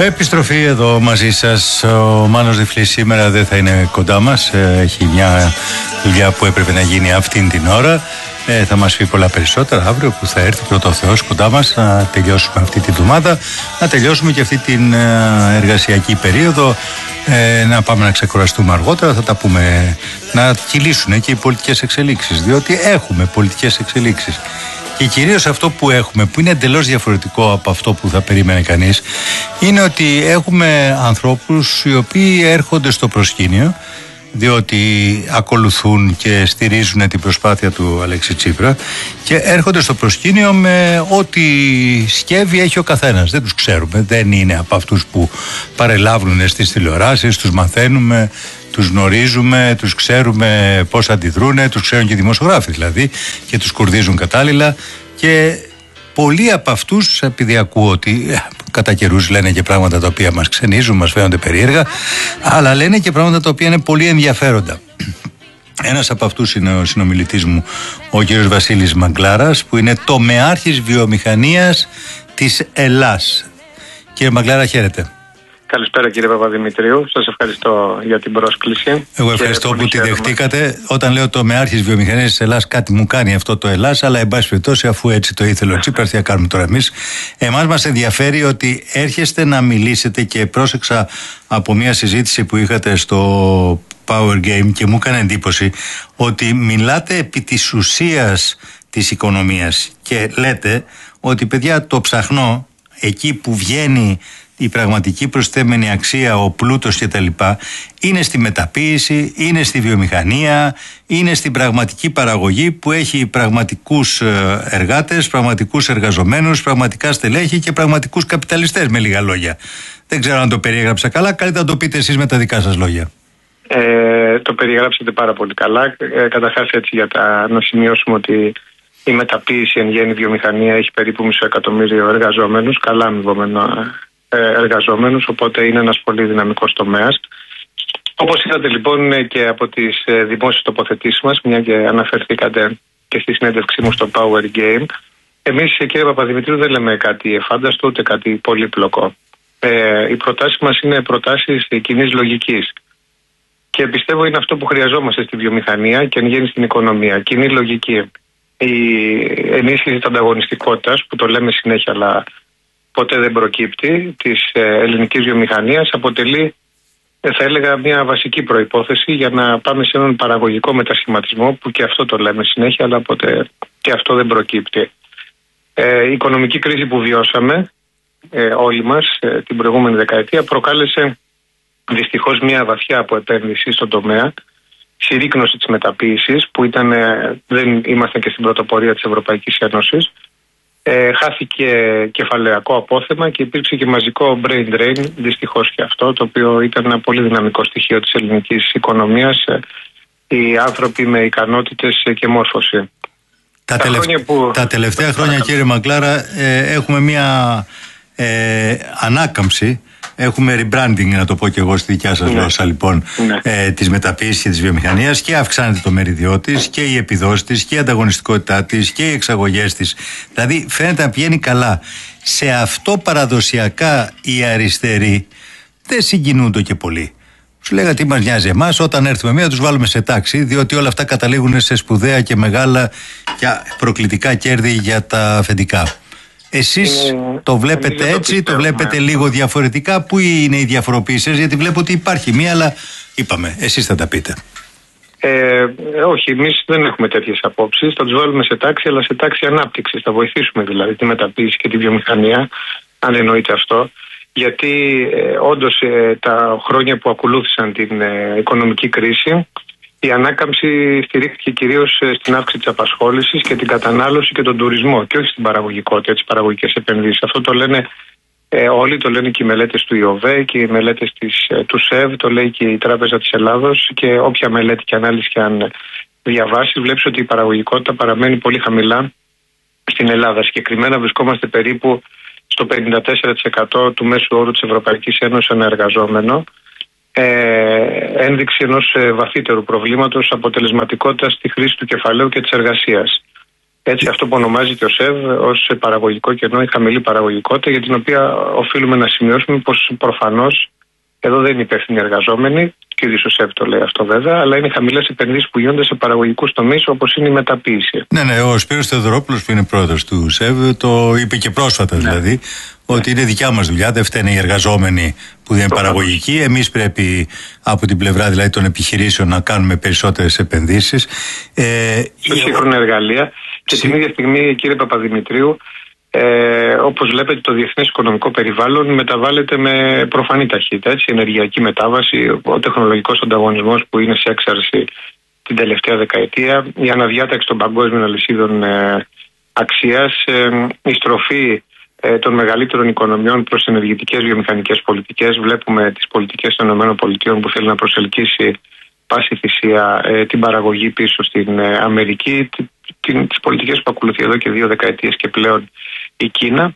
Επιστροφή εδώ μαζί σας. Ο Μάνος Διφλής σήμερα δεν θα είναι κοντά μας. Έχει μια δουλειά που έπρεπε να γίνει αυτήν την ώρα. Θα μας πει πολλά περισσότερα αύριο που θα έρθει πρώτο ο Θεός κοντά μας να τελειώσουμε αυτή τη βδομάδα, να τελειώσουμε και αυτή την εργασιακή περίοδο, να πάμε να ξεκουραστούμε αργότερα. Θα τα πούμε, να κυλήσουν και οι πολιτικές εξελίξεις, διότι έχουμε πολιτικές εξελίξεις. Και κυρίως αυτό που έχουμε, που είναι εντελώς διαφορετικό από αυτό που θα περίμενε κανείς, είναι ότι έχουμε ανθρώπους οι οποίοι έρχονται στο προσκήνιο, διότι ακολουθούν και στηρίζουν την προσπάθεια του Αλέξη Τσίπρα και έρχονται στο προσκήνιο με ό,τι σκεύη έχει ο καθένας. Δεν τους ξέρουμε, δεν είναι από αυτούς που παρελάβουν στις τηλεοράσεις, τους μαθαίνουμε, τους γνωρίζουμε, τους ξέρουμε πώς αντιδρούν, τους ξέρουν και οι δημοσιογράφοι δηλαδή και τους κουρδίζουν κατάλληλα. Και πολλοί από αυτούς, επειδή ακούω ότι κατά καιρούς λένε και πράγματα τα οποία μας ξενίζουν, μας φαίνονται περίεργα, αλλά λένε και πράγματα τα οποία είναι πολύ ενδιαφέροντα. Ένας από αυτούς είναι ο συνομιλητής μου, ο κύριος Βασίλης Μαγκλάρας, που είναι τομεάρχης βιομηχανίας της Ελλάς. Κύριε Μαγκλάρα, χαίρετε. Καλησπέρα κύριε Παπαδημητρίου, σας ευχαριστώ για την πρόσκληση. Εγώ ευχαριστώ που τη δεχτήκατε. Όταν λέω τομεάρχης βιομηχανίας της Ελλάς, κάτι μου κάνει αυτό το Ελλάς, αλλά εν πάση περιπτώσει, αφού έτσι το ήθελε ο Τσίπρας, τι θα κάνουμε τώρα εμείς. Εμάς μας ενδιαφέρει ότι έρχεστε να μιλήσετε, και πρόσεξα από μια συζήτηση που είχατε στο Power Game και μου έκανε εντύπωση ότι μιλάτε επί της ουσίας της οικονομίας και λέτε ότι, παιδιά, το ψαχνό, εκεί που βγαίνει η πραγματική προσθέμενη αξία, ο πλούτος κτλ., είναι στη μεταποίηση, είναι στη βιομηχανία, είναι στην πραγματική παραγωγή που έχει πραγματικούς εργάτες, πραγματικούς εργαζομένους, πραγματικά στελέχη και πραγματικούς καπιταλιστές, με λίγα λόγια. Δεν ξέρω αν το περιέγραψα καλά, καλύτερα να το πείτε εσείς με τα δικά σας λόγια. Το περιγράψατε πάρα πολύ καλά. Καταρχάς, έτσι, να σημειώσουμε ότι η μεταποίηση εν γέννη βιομηχανία έχει περίπου 500.000 εργαζόμενους, καλά αμοιβόμενο εργαζόμενους, οπότε είναι ένας πολύ δυναμικός τομέας. Όπως είδατε λοιπόν και από τις δημόσιες τοποθετήσεις μας, μια και αναφερθήκατε και στη συνέντευξή μου στο Power Game, εμείς, κύριε Παπαδημητρίου, δεν λέμε κάτι εφάνταστο ούτε κάτι πολύπλοκο. Οι προτάσεις μας είναι προτάσεις κοινής λογικής και πιστεύω είναι αυτό που χρειαζόμαστε στη βιομηχανία και εν γέννη στην οικονομία. Κοινή λογική. Η ενίσχυση της ανταγωνιστικότητας, που το λέμε συνέχεια αλλά ποτέ δεν προκύπτει, της ελληνικής βιομηχανίας, αποτελεί, θα έλεγα, μια βασική προϋπόθεση για να πάμε σε έναν παραγωγικό μετασχηματισμό, που και αυτό το λέμε συνέχεια αλλά ποτέ και αυτό δεν προκύπτει. Η οικονομική κρίση που βιώσαμε όλοι μας την προηγούμενη δεκαετία προκάλεσε δυστυχώς μια βαθιά αποεπένδυση στον τομέα, συρρίκνωση της μεταποίησης, που δεν ήμασταν και στην πρωτοπορία της Ευρωπαϊκής Ένωσης. Χάθηκε κεφαλαιακό απόθεμα και υπήρξε και μαζικό brain drain, δυστυχώς και αυτό, το οποίο ήταν ένα πολύ δυναμικό στοιχείο της ελληνικής οικονομίας, οι άνθρωποι με ικανότητες και μόρφωση. Τα τελευταία χρόνια, κύριε Μαγκλάρα, έχουμε μια ανάκαμψη. Έχουμε rebranding, να το πω και εγώ στη δικιά σας γλώσσα, λοιπόν, της μεταποίησης και της βιομηχανίας, και αυξάνεται το μεριδιό της και η επιδόση της και η ανταγωνιστικότητά της και οι εξαγωγές της. Δηλαδή φαίνεται να πηγαίνει καλά. Σε αυτό παραδοσιακά οι αριστεροί δεν συγκινούνται και πολύ. Σου λέγα τι μας νοιάζει εμάς, όταν έρθουμε μία τους βάλουμε σε τάξη, διότι όλα αυτά καταλήγουν σε σπουδαία και μεγάλα και προκλητικά κέρδη για τα αφεντικά. Εσείς το βλέπετε έτσι, το βλέπετε λίγο διαφορετικά? Πού είναι οι διαφοροποίησεις? Γιατί βλέπω ότι υπάρχει μία, αλλά είπαμε, εσείς θα τα πείτε. Όχι, εμείς δεν έχουμε τέτοιες απόψεις. Θα τους βάλουμε σε τάξη, αλλά σε τάξη ανάπτυξης. Θα βοηθήσουμε δηλαδή τη μεταποίηση και τη βιομηχανία, αν εννοείται αυτό. Γιατί όντως τα χρόνια που ακολούθησαν την οικονομική κρίση, η ανάκαμψη στηρίχθηκε κυρίως στην αύξηση της απασχόλησης και την κατανάλωση και τον τουρισμό, και όχι στην παραγωγικότητα, τις παραγωγικές επενδύσεις. Αυτό το λένε όλοι, το λένε και οι μελέτες του ΙΟΒΕ και οι μελέτες του ΣΕΒ, το λέει και η Τράπεζα της Ελλάδος, και όποια μελέτη και ανάλυση και αν διαβάσεις, βλέπεις ότι η παραγωγικότητα παραμένει πολύ χαμηλά στην Ελλάδα. Συγκεκριμένα βρισκόμαστε περίπου στο 54% του μέσου όρου της Ευρωπαϊκής Ένωσης ανά εργαζόμενο. Ένδειξη ενός βαθύτερου προβλήματος αποτελεσματικότητας στη χρήση του κεφαλαίου και της εργασίας. Έτσι, αυτό που ονομάζεται ο ΣΕΒ ως παραγωγικό κενό ή χαμηλή παραγωγικότητα, για την οποία οφείλουμε να σημειώσουμε πως προφανώς εδώ δεν είναι υπεύθυνοι εργαζόμενοι, και ο ΣΕΒ το λέει αυτό βέβαια, αλλά είναι χαμηλές επενδύσεις που γίνονται σε παραγωγικούς τομείς όπως είναι η μεταποίηση. Ναι, ο Σπύρος Θεοδωρόπουλος που είναι πρόεδρος του ΣΕΒ το είπε και πρόσφατα δηλαδή, ότι είναι δικιά μας δουλειά, δεν φταίνε οι εργαζόμενοι που δεν είναι παραγωγικοί. Εμείς πρέπει από την πλευρά δηλαδή των επιχειρήσεων να κάνουμε περισσότερες επενδύσεις. Σε σύγχρονα εργαλεία και την ίδια στιγμή, κύριε Παπαδημητρίου, όπως βλέπετε, το διεθνές οικονομικό περιβάλλον μεταβάλλεται με προφανή ταχύτητα. Έτσι, η ενεργειακή μετάβαση, ο τεχνολογικός ανταγωνισμός που είναι σε έξαρση την τελευταία δεκαετία, η αναδιάταξη των παγκόσμιων αλυσίδων αξίας, η στροφή των μεγαλύτερων οικονομιών προς ενεργητικές βιομηχανικές πολιτικές. Βλέπουμε τις πολιτικές των ΗΠΑ που θέλει να προσελκύσει πάση θυσία την παραγωγή πίσω στην Αμερική, τις πολιτικές που ακολουθεί εδώ και 2 δεκαετίες και πλέον η Κίνα.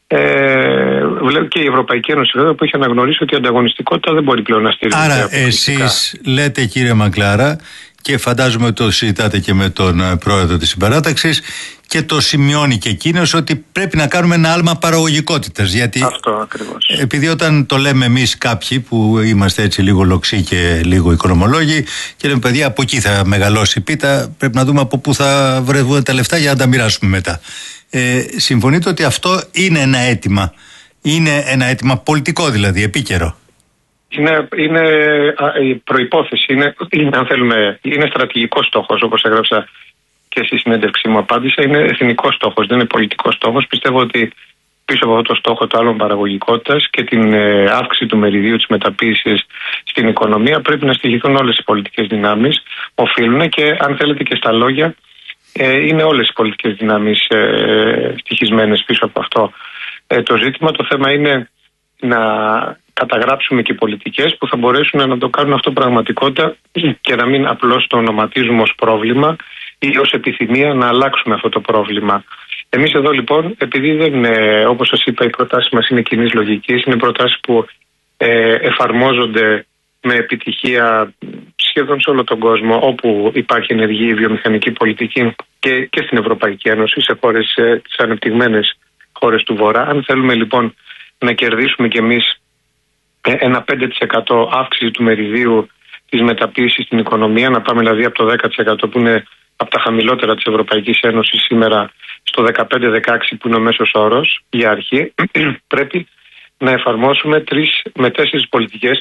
Και η Ευρωπαϊκή Ένωση βέβαια, που έχει αναγνωρίσει ότι η ανταγωνιστικότητα δεν μπορεί πλέον να στηρίζεται. Άρα εσείς λέτε, κύριε Μαγκλάρα, και φαντάζομαι ότι το συζητάτε και με τον πρόεδρο της συμπαράταξης και το σημειώνει και εκείνος, ότι πρέπει να κάνουμε ένα άλμα παραγωγικότητας. Γιατί αυτό ακριβώς. Επειδή όταν το λέμε εμείς κάποιοι που είμαστε έτσι λίγο λοξοί και λίγο οικονομολόγοι και λέμε παιδιά από εκεί θα μεγαλώσει η πίτα, πρέπει να δούμε από πού θα βρεθούν τα λεφτά για να τα μοιράσουμε μετά. Συμφωνείτε ότι αυτό είναι ένα αίτημα? Είναι ένα αίτημα πολιτικό δηλαδή, επίκαιρο? Είναι η προϋπόθεση, αν θέλουμε, είναι στρατηγικός στόχος, όπως έγραψα και στη συνέντευξή μου απάντησα, είναι εθνικός στόχος, δεν είναι πολιτικός στόχος. Πιστεύω ότι πίσω από αυτό το στόχο των άλλων παραγωγικότητας και την αύξηση του μεριδίου της μεταποίησης στην οικονομία πρέπει να στοιχηθούν όλες οι πολιτικές δυνάμεις, οφείλουν, και αν θέλετε και στα λόγια είναι όλες οι πολιτικές δυνάμεις στοιχισμένες πίσω από αυτό το ζήτημα. Το θέμα είναι να καταγράψουμε και πολιτικές που θα μπορέσουν να το κάνουν αυτό πραγματικότητα και να μην απλώς το ονοματίζουμε ως πρόβλημα ή ως επιθυμία να αλλάξουμε αυτό το πρόβλημα. Εμείς εδώ λοιπόν, επειδή δεν είναι, όπως σας είπα, οι προτάσεις μας είναι κοινής λογικής, είναι προτάσεις που εφαρμόζονται με επιτυχία σχεδόν σε όλο τον κόσμο όπου υπάρχει ενεργή βιομηχανική πολιτική και στην Ευρωπαϊκή Ένωση, σε χώρες, τις ανεπτυγμένες χώρες του Βορρά. Αν θέλουμε λοιπόν να κερδίσουμε κι εμείς ένα 5% αύξηση του μεριδίου της μεταποίησης στην οικονομία, να πάμε δηλαδή από το 10% που είναι από τα χαμηλότερα της Ευρωπαϊκής Ένωσης σήμερα στο 15-16 που είναι ο μέσος όρος για αρχή, πρέπει να εφαρμόσουμε 3 με 4 πολιτικές,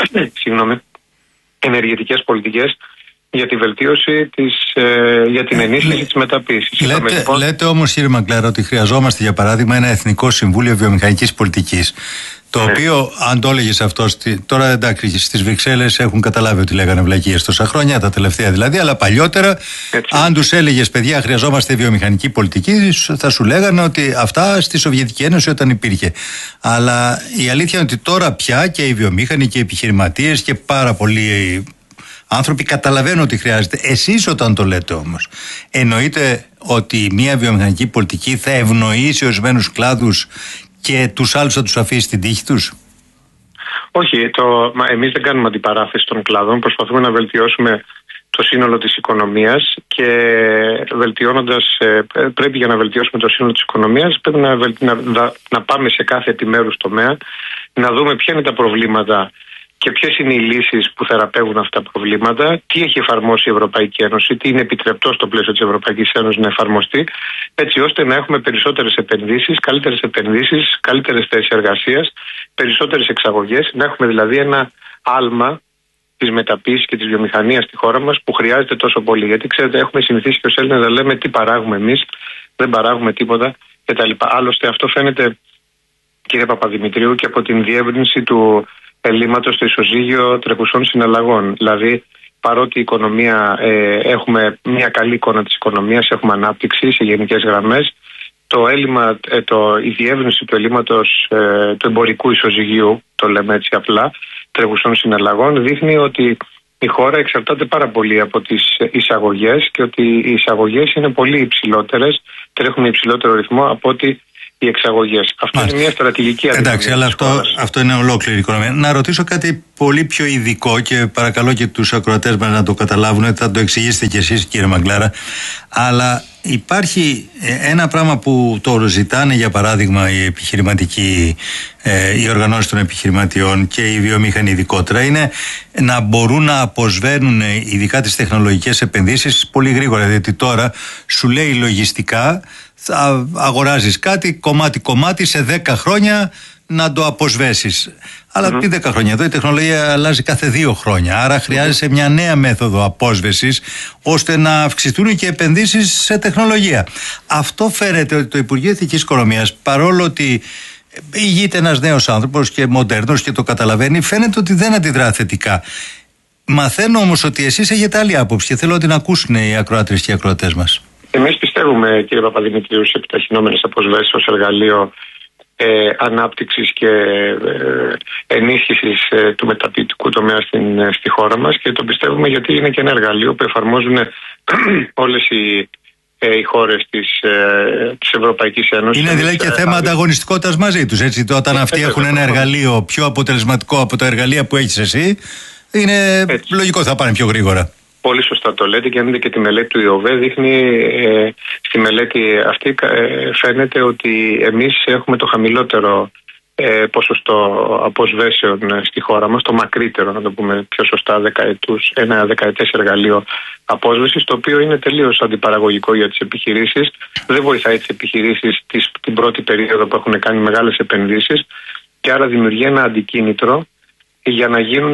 ενεργητικές πολιτικές για τη βελτίωση για την ενίσχυση της μεταποίησης. Λέτε όμως, κύριε Μαγκλάρα, ότι χρειαζόμαστε για παράδειγμα ένα Εθνικό Συμβούλιο Βιομηχανικής Πολιτικής, το οποίο αν το έλεγες αυτό τώρα, εντάξει, στις Βρυξέλλες έχουν καταλάβει ότι λέγανε βλακίες τόσα χρόνια, τα τελευταία δηλαδή, αλλά παλιότερα αν τους έλεγες παιδιά χρειαζόμαστε βιομηχανική πολιτική, θα σου λέγανε ότι αυτά στη Σοβιετική Ένωση όταν υπήρχε. Αλλά η αλήθεια είναι ότι τώρα πια και οι βιομήχανοι και οι επιχειρηματίες και πάρα πολλοί άνθρωποι καταλαβαίνουν ότι χρειάζεται. Εσείς όταν το λέτε όμως, εννοείτε ότι μια βιομηχανική πολιτική θα ευνοήσει ορισμένους κλάδους και τους άλλους θα τους αφήσει στην τύχη τους? Όχι, εμείς δεν κάνουμε αντιπαράθεση των κλάδων. Προσπαθούμε να βελτιώσουμε το σύνολο της οικονομίας και βελτιώνοντας, πρέπει για να βελτιώσουμε το σύνολο της οικονομίας πρέπει να πάμε σε κάθε επιμέρους τομέα, να δούμε ποια είναι τα προβλήματα και ποιες είναι οι λύσεις που θεραπεύουν αυτά τα προβλήματα, τι έχει εφαρμόσει η Ευρωπαϊκή Ένωση, τι είναι επιτρεπτό στο πλαίσιο της Ευρωπαϊκής Ένωσης να εφαρμοστεί, έτσι ώστε να έχουμε περισσότερες επενδύσεις, καλύτερες θέσεις εργασίας, περισσότερες εξαγωγές, να έχουμε δηλαδή ένα άλμα της μεταποίησης και της βιομηχανίας στη χώρα μας που χρειάζεται τόσο πολύ. Γιατί ξέρετε, έχουμε συνηθίσει και ως Έλληνες να λέμε τι παράγουμε εμείς, δεν παράγουμε τίποτα κτλ. Άλλωστε, αυτό φαίνεται, κύριε Παπαδημητρίου, και από την διεύρυνση του ελλείμματος στο ισοζύγιο τρεχουσών συναλλαγών. Δηλαδή, παρότι η οικονομία, έχουμε μια καλή εικόνα της οικονομίας, έχουμε ανάπτυξη σε γενικές γραμμές, το έλλειμμα, η διεύρυνση του ελλείμματος του εμπορικού ισοζυγίου, το λέμε έτσι απλά, τρεχουσών συναλλαγών, δείχνει ότι η χώρα εξαρτάται πάρα πολύ από τις εισαγωγές και ότι οι εισαγωγές είναι πολύ υψηλότερες, τρέχουν υψηλότερο ρυθμό από ότι οι εξαγωγές. Αυτό είναι μια στρατηγική αδυναμία. Εντάξει, αλλά αυτό είναι ολόκληρη η οικονομία. Να ρωτήσω κάτι πολύ πιο ειδικό και παρακαλώ και τους ακροατές μας να το καταλάβουν, θα το εξηγήσετε κι εσείς, κύριε Μαγκλάρα. Αλλά υπάρχει ένα πράγμα που το ζητάνε, για παράδειγμα, οι επιχειρηματικοί, οι οργανώσεις των επιχειρηματιών και οι βιομηχανοί ειδικότερα, είναι να μπορούν να αποσβαίνουν ειδικά τις τεχνολογικές επενδύσεις πολύ γρήγορα. Διότι τώρα σου λέει λογιστικά, θα αγοράζεις κάτι κομμάτι-κομμάτι, σε 10 χρόνια να το αποσβέσεις. Αλλά τι 10 χρόνια, εδώ η τεχνολογία αλλάζει κάθε 2 χρόνια. Άρα χρειάζεται μια νέα μέθοδο απόσβεσης, ώστε να αυξηθούν και επενδύσεις σε τεχνολογία. Αυτό φαίνεται ότι το Υπουργείο Εθνικής Οικονομίας, παρόλο ότι ηγείται ένας νέος άνθρωπος και μοντέρνος και το καταλαβαίνει, φαίνεται ότι δεν αντιδρά θετικά. Μαθαίνω όμως ότι εσείς έχετε άλλη άποψη και θέλω να την ακούσουν οι ακροάτριες και οι ακροατές μας. Εμείς πιστεύουμε, κύριε Παπαδημητρίου, σε επιταχυνόμενες αποσβέσεις ως εργαλείο ανάπτυξης και ενίσχυσης του μεταποιητικού τομέα στη χώρα μας, και το πιστεύουμε γιατί είναι και ένα εργαλείο που εφαρμόζουν όλες οι χώρες της Ευρωπαϊκής Ένωσης. Είναι δηλαδή και θέμα ανταγωνιστικότητας μαζί τους, έτσι. Όταν αυτοί έχουν ένα εργαλείο πιο αποτελεσματικό από τα εργαλεία που έχεις εσύ, είναι λογικό, θα πάνε πιο γρήγορα. Πολύ σωστά το λέτε, και αν δείτε και τη μελέτη του ΙΟΒΕ, δείχνει στη μελέτη αυτή φαίνεται ότι εμείς έχουμε το χαμηλότερο ποσοστό αποσβέσεων στη χώρα μας, το μακρύτερο, να το πούμε πιο σωστά, ένα δεκαετές εργαλείο απόσβεσης, το οποίο είναι τελείως αντιπαραγωγικό για τις επιχειρήσεις. Δεν βοηθάει τις επιχειρήσεις την πρώτη περίοδο που έχουν κάνει μεγάλες επενδύσεις, και άρα δημιουργεί ένα αντικίνητρο για να γίνουν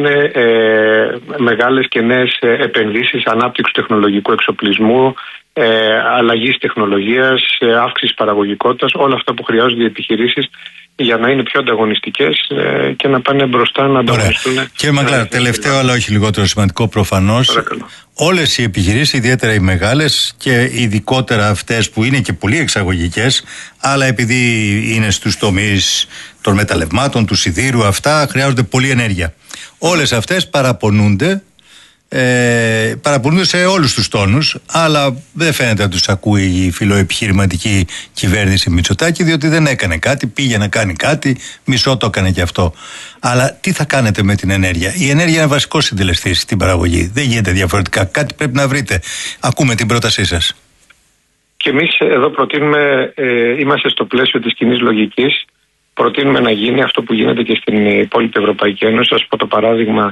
μεγάλες και νέες επενδύσεις, ανάπτυξη τεχνολογικού εξοπλισμού, αλλαγής τεχνολογίας, αύξηση παραγωγικότητας, όλα αυτά που χρειάζονται οι επιχειρήσεις για να είναι πιο ανταγωνιστικές και να πάνε μπροστά να ανταγωνιστούν. Κύριε Μαγκλάρα, τελευταίο αλλά όχι λιγότερο σημαντικό, προφανώς όλες οι επιχειρήσεις, ιδιαίτερα οι μεγάλες και ειδικότερα αυτές που είναι και πολύ εξαγωγικές, αλλά επειδή είναι στους τομείς των μεταλλευμάτων, του σιδήρου, αυτά χρειάζονται πολλή ενέργεια. Όλες αυτές παραπονούνται σε όλους τους τόνους, αλλά δεν φαίνεται να τους ακούει η φιλοεπιχειρηματική κυβέρνηση Μητσοτάκη, διότι δεν έκανε κάτι, πήγε να κάνει κάτι, μισό το έκανε και αυτό. Αλλά τι θα κάνετε με την ενέργεια? Η ενέργεια είναι βασικός συντελεστής στην παραγωγή, δεν γίνεται διαφορετικά, κάτι πρέπει να βρείτε. Ακούμε την πρότασή σας. Και εμείς εδώ προτείνουμε, είμαστε στο πλαίσιο της κοινής λογικής, προτείνουμε να γίνει αυτό που γίνεται και στην υπόλοιπη Ευρωπαϊκή Ένωση. Σας πω το παράδειγμα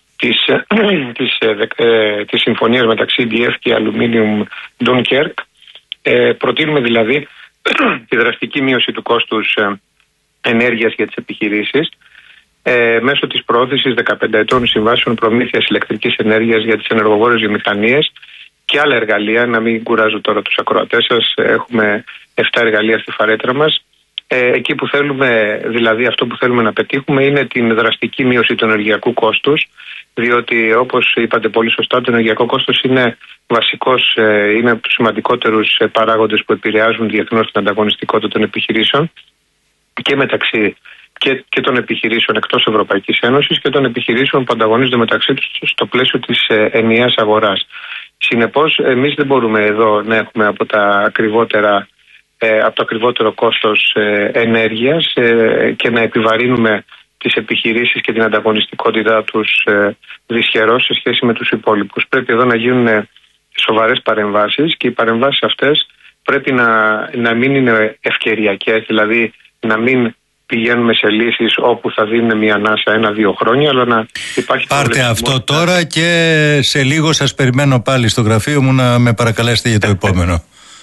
της συμφωνίας μεταξύ EDF και Aluminium Dunkirk. Προτείνουμε δηλαδή τη δραστική μείωση του κόστους ενέργειας για τις επιχειρήσεις μέσω της προώθησης 15 ετών συμβάσεων προμήθειας ηλεκτρικής ενέργειας για τις ενεργοβόρες βιομηχανίες και άλλα εργαλεία. Να μην κουράζω τώρα τους ακροατές σας, έχουμε 7 εργαλεία στη φαρέτρα μας. Εκεί που θέλουμε, δηλαδή αυτό που θέλουμε να πετύχουμε, είναι την δραστική μείωση του ενεργειακού κόστους, διότι όπως είπατε πολύ σωστά, το ενεργειακό κόστος είναι βασικός, είναι από τους σημαντικότερους παράγοντες που επηρεάζουν διεθνώς την ανταγωνιστικότητα των επιχειρήσεων και μεταξύ και των επιχειρήσεων εκτός Ευρωπαϊκής Ένωσης και των επιχειρήσεων που ανταγωνίζονται μεταξύ τους στο πλαίσιο της ενιαίας αγοράς. Συνεπώς, εμείς δεν μπορούμε εδώ να έχουμε από το ακριβότερο κόστος ενέργειας και να επιβαρύνουμε τις επιχειρήσεις και την ανταγωνιστικότητά τους δυσχερώς σε σχέση με τους υπόλοιπους. Πρέπει εδώ να γίνουν σοβαρές παρεμβάσεις, και οι παρεμβάσεις αυτές πρέπει να μην είναι ευκαιριακές, δηλαδή να μην πηγαίνουμε σε λύσεις όπου θα δίνουν μια ανάσα 1-2 χρόνια, αλλά να υπάρχει... Πάρτε αυτό τώρα και σε λίγο σας περιμένω πάλι στο γραφείο μου να με παρακαλέσετε για το επόμενο.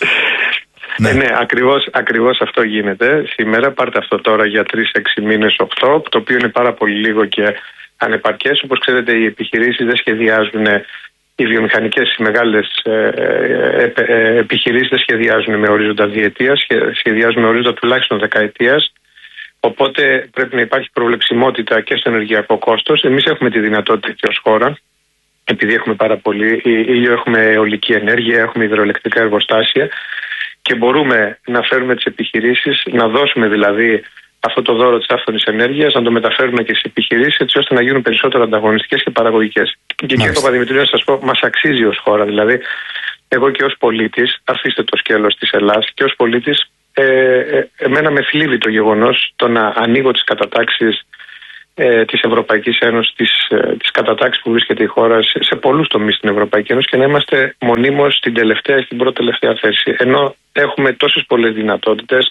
Ναι, ακριβώς αυτό γίνεται σήμερα. Πάρτε αυτό τώρα για 3-6 μήνες, 8, το οποίο είναι πάρα πολύ λίγο και ανεπαρκές. Όπως ξέρετε, οι επιχειρήσεις δεν σχεδιάζουν, οι βιομηχανικές, οι μεγάλες επιχειρήσεις δεν σχεδιάζουν με ορίζοντα διετίας, σχεδιάζουν με ορίζοντα τουλάχιστον δεκαετίας. Οπότε πρέπει να υπάρχει προβλεψιμότητα και στο ενεργειακό κόστος. Εμείς έχουμε τη δυνατότητα και ως χώρα, επειδή έχουμε πάρα πολύ ήλιο, έχουμε αιωλική ενέργεια, έχουμε υδροελεκτρικά εργοστάσια, και μπορούμε να φέρουμε τις επιχειρήσεις, να δώσουμε δηλαδή αυτό το δώρο της άφθονης ενέργειας, να το μεταφέρουμε και στις επιχειρήσεις, έτσι ώστε να γίνουν περισσότερο ανταγωνιστικές και παραγωγικές. Και κύριε Παπαδημητρίου, να σας πω, μας αξίζει ως χώρα. Δηλαδή, εγώ και ως πολίτης, αφήστε το σκέλος της Ελλάδας, και ως πολίτης, εμένα με θλίβει το γεγονός το να ανοίγω τις κατατάξεις της Ευρωπαϊκής Ένωσης, της κατατάξης που βρίσκεται η χώρα σε πολλούς τομείς στην Ευρωπαϊκή Ένωση και να είμαστε μονίμως στην πρώτη τελευταία θέση. Ενώ έχουμε τόσες πολλές δυνατότητες,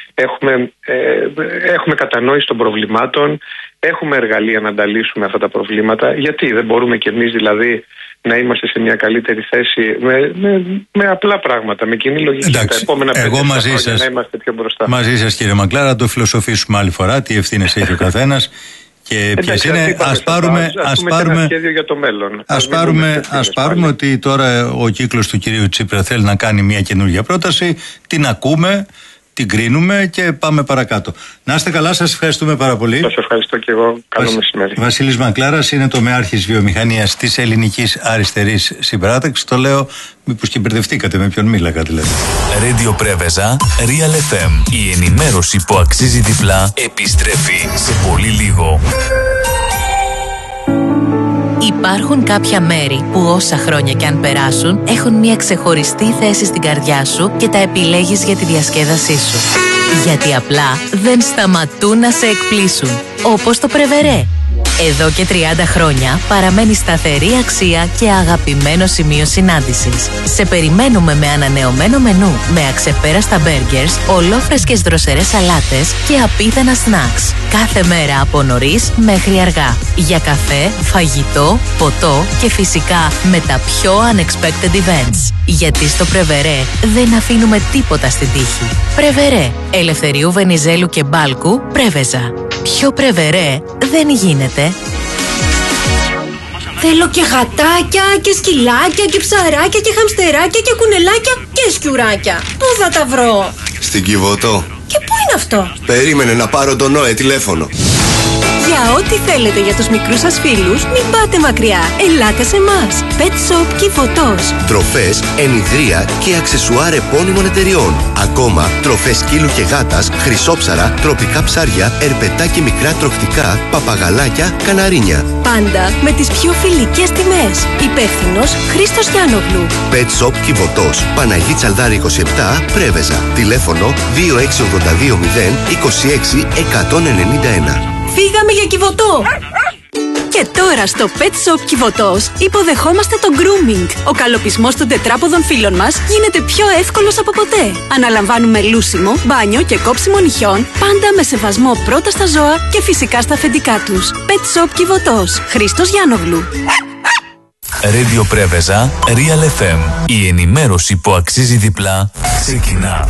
έχουμε κατανόηση των προβλημάτων, έχουμε εργαλεία να τα λύσουμε αυτά τα προβλήματα. Γιατί δεν μπορούμε κι εμείς δηλαδή να είμαστε σε μια καλύτερη θέση με απλά πράγματα, με κοινή λογική? Τα επόμενα 5 χρόνια να είμαστε πιο μπροστά. Μαζί σας, κύριε Μακλάρα, να το φιλοσοφήσουμε άλλη φορά, τι ευθύνες έχει ο καθένας και ποιες είναι. Ας πάρουμε ένα σχέδιο για το μέλλον. Ας πάρουμε ότι τώρα ο κύκλος του κυρίου Τσίπρα θέλει να κάνει μια καινούργια πρόταση, την ακούμε, την κρίνουμε και πάμε παρακάτω. Να είστε καλά, σας ευχαριστούμε πάρα πολύ. Σας ευχαριστώ και εγώ. Καλό μεσημέρι. Βασίλης Μακλάρας είναι τομεάρχης βιομηχανίας της Ελληνικής Αριστερής Συμπαράταξης. Το λέω, μήπως και μπερδευτήκατε με ποιον μίλαγα δηλαδή. Radio Πρέβεζα, Real FM. Η ενημέρωση που αξίζει διπλά επιστρέφει σε πολύ λίγο. Υπάρχουν κάποια μέρη που όσα χρόνια κι αν περάσουν έχουν μια ξεχωριστή θέση στην καρδιά σου και τα επιλέγεις για τη διασκέδασή σου. Γιατί απλά δεν σταματούν να σε εκπλήσουν. Όπως το Πρεβερέ. Εδώ και 30 χρόνια παραμένει σταθερή αξία και αγαπημένο σημείο συνάντησης. Σε περιμένουμε με ανανεωμένο μενού, με αξεπέραστα μπέργκερς, ολόφρεσκες δροσερές σαλάτες και απίθανα σνακς. Κάθε μέρα από νωρίς μέχρι αργά. Για καφέ, φαγητό, ποτό και φυσικά με τα πιο unexpected events. Γιατί στο Πρεβερέ δεν αφήνουμε τίποτα στην τύχη. Πρεβερέ, Ελευθερίου Βενιζέλου και Μπάλκου, Πρέβεζα. Πιο Πρεβερέ δεν γίνεται. Θέλω και γατάκια και σκυλάκια και ψαράκια και χαμστεράκια και κουνελάκια και σκιουράκια. Πού θα τα βρω? Στην Κιβωτό. Και πού είναι αυτό? Περίμενε να πάρω τον Νόε τηλέφωνο. Για ό,τι θέλετε για τους μικρούς σας φίλους, μην πάτε μακριά. Ελάτε σε εμάς. Pet Shop Κιβωτός. Τροφές, ενιδρία και αξεσουάρ επώνυμων εταιριών. Ακόμα, τροφές σκύλου και γάτας, χρυσόψαρα, τροπικά ψάρια, ερπετά και μικρά τρωκτικά, παπαγαλάκια, καναρίνια. Πάντα με τις πιο φιλικές τιμές. Υπεύθυνος Χρήστος Γιάννογλου. Pet Shop Κιβωτός. Παναγί Τσαλδάρη 27, Πρέβεζα. Τηλέφωνο 26820 26 191. Φύγαμε για Κιβωτό! Και τώρα στο Pet Shop Κιβωτός υποδεχόμαστε το grooming. Ο καλοπισμός των τετράποδων φίλων μας γίνεται πιο εύκολος από ποτέ. Αναλαμβάνουμε λούσιμο, μπάνιο και κόψιμο νυχιών, πάντα με σεβασμό πρώτα στα ζώα και φυσικά στα αφεντικά τους. Pet Shop Κιβωτός. Χρήστος Γιάννογλου. Radio Πρέβεζα, Real FM. Η ενημέρωση που αξίζει διπλά ξεκινά.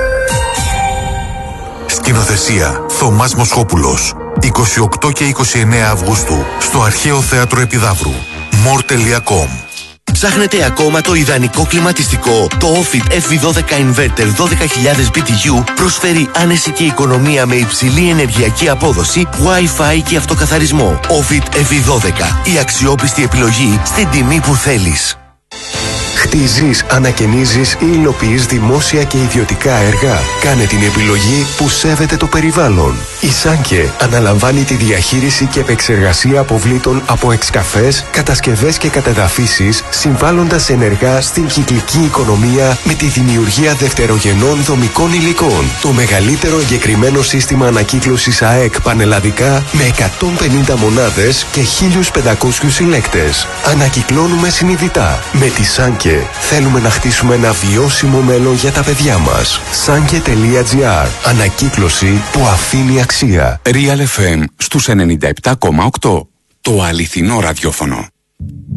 Σκηνοθεσία Θωμάς Μοσχόπουλος. 28 και 29 Αυγούστου στο Αρχαίο Θέατρο Επιδαύρου. more.com. Ψάχνετε ακόμα το ιδανικό κλιματιστικό? Το Ofit FV12 Inverter 12.000 BTU προσφέρει άνεση και οικονομία με υψηλή ενεργειακή απόδοση, Wi-Fi και αυτοκαθαρισμό. Ofit FV12. Η αξιόπιστη επιλογή στην τιμή που θέλεις. Χτίζεις, ανακαινίζεις ή υλοποιείς δημόσια και ιδιωτικά έργα? Κάνε την επιλογή που σέβεται το περιβάλλον. Η Σάνκε αναλαμβάνει τη διαχείριση και επεξεργασία αποβλήτων από εξκαφές, κατασκευές και κατεδαφίσεις, συμβάλλοντας ενεργά στην κυκλική οικονομία με τη δημιουργία δευτερογενών δομικών υλικών. Το μεγαλύτερο εγκεκριμένο σύστημα ανακύκλωσης ΑΕΚ πανελλαδικά με 150 μονάδες και 1.500 συλλέκτες. Ανακυκλώνουμε συνειδητά. Με τη Σάνκε θέλουμε να χτίσουμε ένα βιώσιμο μέλλον για τα παιδιά μας. Sanke.gr. Ανακύκλωση που αφήνει αξία. Real FM στους 97,8. Το αληθινό ραδιόφωνο.